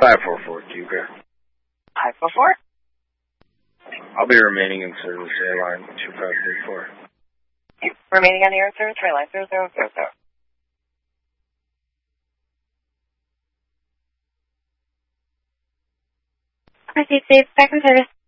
544 Cuba. 544? I'll be remaining in service, airline 2534. Remaining on the air in service, airline 0000. Proceed safe, back in service.